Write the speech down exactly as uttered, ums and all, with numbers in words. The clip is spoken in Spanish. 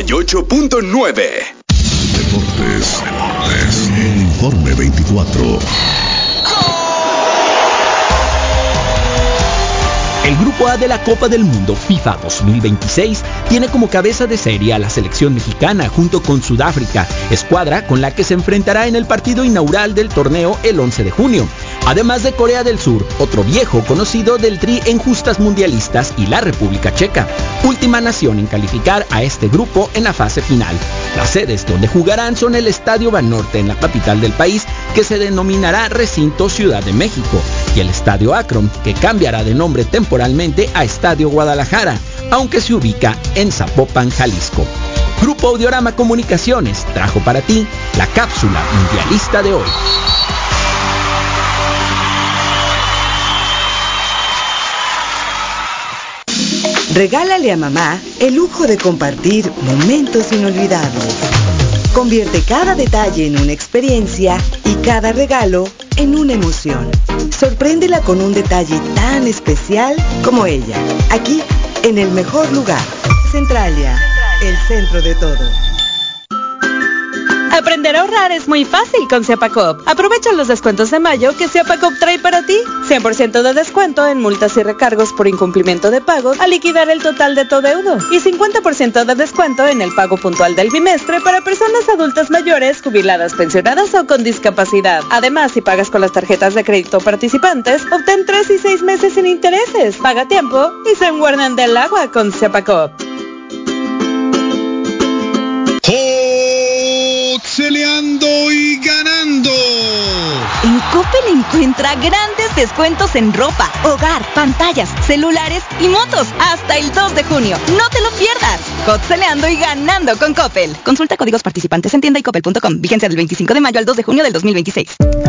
y ocho punto nueve. Deportes, Deportes. Informe veinticuatro. El Grupo A de la Copa del Mundo FIFA dos mil veintiséis tiene como cabeza de serie a la selección mexicana junto con Sudáfrica, escuadra con la que se enfrentará en el partido inaugural del torneo el once de junio. Además de Corea del Sur, otro viejo conocido del Tri en justas mundialistas, y la República Checa, última nación en calificar a este grupo en la fase final. Las sedes donde jugarán son el Estadio Banorte en la capital del país, que se denominará Recinto Ciudad de México, y el Estadio Akron, que cambiará de nombre temporalmente a Estadio Guadalajara, aunque se ubica en Zapopan, Jalisco. Grupo Audiorama Comunicaciones trajo para ti la cápsula mundialista de hoy. Regálale a mamá el lujo de compartir momentos inolvidables. Convierte cada detalle en una experiencia y cada regalo en una emoción. Sorpréndela con un detalle tan especial como ella. Aquí, en el mejor lugar. Centralia, el centro de todo. Aprender a ahorrar es muy fácil con Ciapacop. Aprovecha los descuentos de mayo que Ciapacop trae para ti. cien por ciento de descuento en multas y recargos por incumplimiento de pagos al liquidar el total de tu deudo. Y cincuenta por ciento de descuento en el pago puntual del bimestre para personas adultas mayores, jubiladas, pensionadas o con discapacidad. Además, si pagas con las tarjetas de crédito participantes, obtén tres y seis meses sin intereses. Paga a tiempo y se guardan del agua con Ciapacop. Celeando y ganando. En Coppel encuentra grandes descuentos en ropa, hogar, pantallas, celulares y motos hasta el dos de junio. No te lo pierdas. Celeando y ganando con Coppel. Consulta códigos participantes en tienda y coppel punto com. Vigencia del veinticinco de mayo al dos de junio del dos mil veintiséis.